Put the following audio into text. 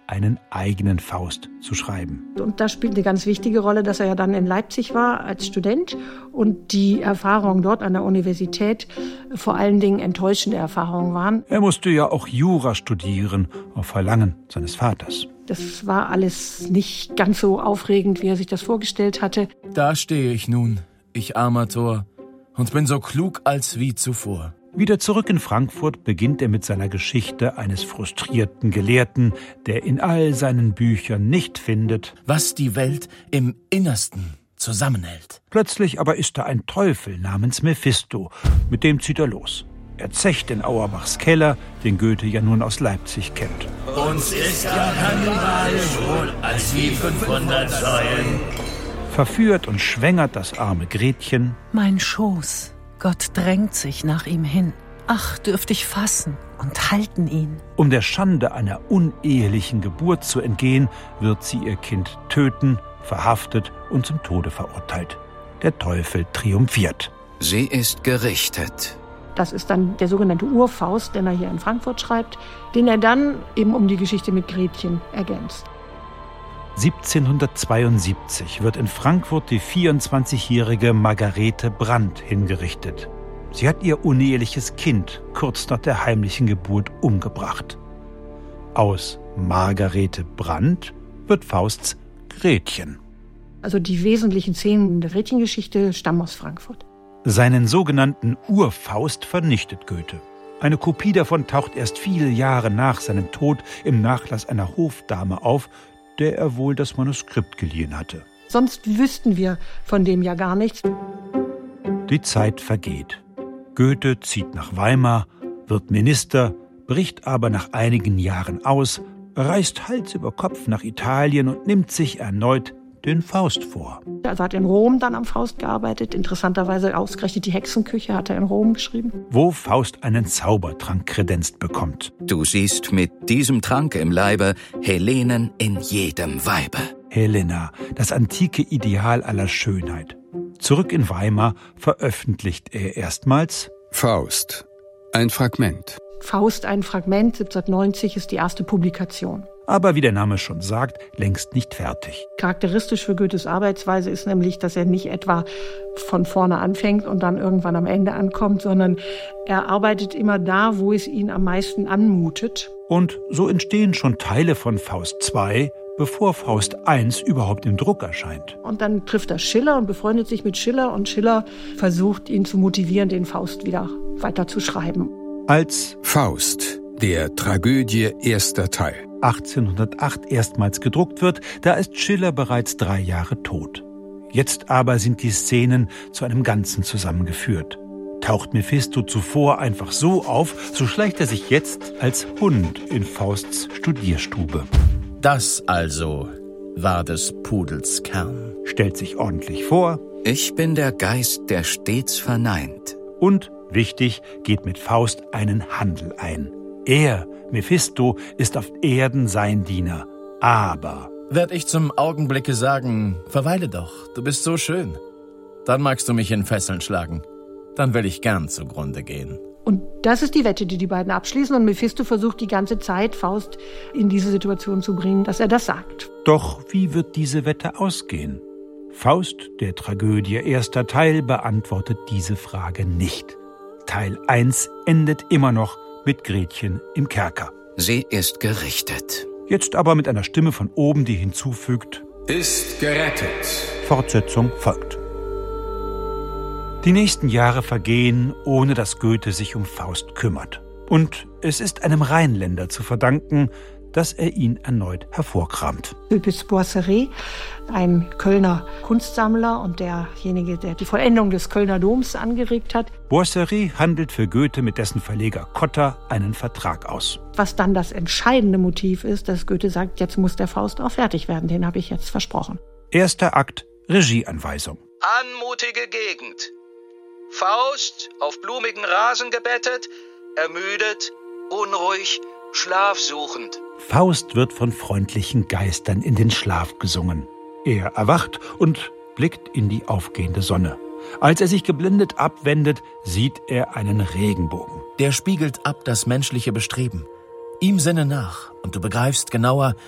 einen eigenen Faust zu schreiben. Und da spielt eine ganz wichtige Rolle, dass er ja dann in Leipzig war als Student und die Erfahrungen dort an der Universität vor allen Dingen enttäuschende Erfahrungen waren. Er musste ja auch Jura studieren, auf Verlangen seines Vaters. Das war alles nicht ganz so aufregend, wie er sich das vorgestellt hatte. Da stehe ich nun, ich armer Tor, und bin so klug als wie zuvor. Wieder zurück in Frankfurt beginnt er mit seiner Geschichte eines frustrierten Gelehrten, der in all seinen Büchern nicht findet, was die Welt im Innersten zusammenhält. Plötzlich aber ist da ein Teufel namens Mephisto, mit dem zieht er los. Er zecht in Auerbachs Keller, den Goethe ja nun aus Leipzig kennt. Uns ist ja kannibalisch wohl als wie 500 Säulen. Verführt und schwängert das arme Gretchen. Mein Schoß, Gott drängt sich nach ihm hin. Ach, dürft ich fassen und halten ihn. Um der Schande einer unehelichen Geburt zu entgehen, wird sie ihr Kind töten, verhaftet und zum Tode verurteilt. Der Teufel triumphiert. Sie ist gerichtet. Das ist dann der sogenannte Urfaust, den er hier in Frankfurt schreibt, den er dann eben um die Geschichte mit Gretchen ergänzt. 1772 wird in Frankfurt die 24-jährige Margarete Brandt hingerichtet. Sie hat ihr uneheliches Kind kurz nach der heimlichen Geburt umgebracht. Aus Margarete Brandt wird Fausts Gretchen. Also die wesentlichen Szenen der Gretchengeschichte stammen aus Frankfurt. Seinen sogenannten Urfaust vernichtet Goethe. Eine Kopie davon taucht erst viele Jahre nach seinem Tod im Nachlass einer Hofdame auf, der er wohl das Manuskript geliehen hatte. Sonst wüssten wir von dem ja gar nichts. Die Zeit vergeht. Goethe zieht nach Weimar, wird Minister, bricht aber nach einigen Jahren aus, reist Hals über Kopf nach Italien und nimmt sich erneut den Faust vor. Also hat in Rom dann am Faust gearbeitet. Interessanterweise ausgerechnet die Hexenküche hat er in Rom geschrieben. Wo Faust einen Zaubertrank kredenzt bekommt. Du siehst mit diesem Trank im Leibe Helenen in jedem Weibe. Helena, das antike Ideal aller Schönheit. Zurück in Weimar veröffentlicht er erstmals Faust, ein Fragment. Faust, ein Fragment, 1790 ist die erste Publikation. Aber wie der Name schon sagt, längst nicht fertig. Charakteristisch für Goethes Arbeitsweise ist nämlich, dass er nicht etwa von vorne anfängt und dann irgendwann am Ende ankommt, sondern er arbeitet immer da, wo es ihn am meisten anmutet. Und so entstehen schon Teile von Faust II, bevor Faust I überhaupt im Druck erscheint. Und dann trifft er Schiller und befreundet sich mit Schiller und Schiller versucht, ihn zu motivieren, den Faust wieder weiter zu schreiben. Als Faust, der Tragödie, erster Teil. 1808 erstmals gedruckt wird, da ist Schiller bereits 3 Jahre tot. Jetzt aber sind die Szenen zu einem Ganzen zusammengeführt. Taucht Mephisto zuvor einfach so auf, so schleicht er sich jetzt als Hund in Fausts Studierstube. Das also war des Pudels Kern. Stellt sich ordentlich vor. Ich bin der Geist, der stets verneint. Und, wichtig, geht mit Faust einen Handel ein. Er, Mephisto, ist auf Erden sein Diener. Aber werd ich zum Augenblicke sagen, verweile doch, du bist so schön. Dann magst du mich in Fesseln schlagen. Dann will ich gern zugrunde gehen. Und das ist die Wette, die die beiden abschließen. Und Mephisto versucht die ganze Zeit, Faust in diese Situation zu bringen, dass er das sagt. Doch wie wird diese Wette ausgehen? Faust, der Tragödie erster Teil, beantwortet diese Frage nicht. Teil 1 endet immer noch mit Gretchen im Kerker. Sie ist gerichtet. Jetzt aber mit einer Stimme von oben, die hinzufügt: Ist gerettet. Fortsetzung folgt. Die nächsten Jahre vergehen, ohne dass Goethe sich um Faust kümmert. Und es ist einem Rheinländer zu verdanken, dass er ihn erneut hervorkramt. Ulpice Boisseret, ein Kölner Kunstsammler und derjenige, der die Vollendung des Kölner Doms angeregt hat. Boisseret handelt für Goethe mit dessen Verleger Cotta einen Vertrag aus. Was dann das entscheidende Motiv ist, dass Goethe sagt, jetzt muss der Faust auch fertig werden, den habe ich jetzt versprochen. Erster Akt, Regieanweisung. Anmutige Gegend. Faust, auf blumigen Rasen gebettet, ermüdet, unruhig, schlafsuchend. Faust wird von freundlichen Geistern in den Schlaf gesungen. Er erwacht und blickt in die aufgehende Sonne. Als er sich geblendet abwendet, sieht er einen Regenbogen. Der spiegelt ab das menschliche Bestreben. Ihm sinne nach, und du begreifst genauer,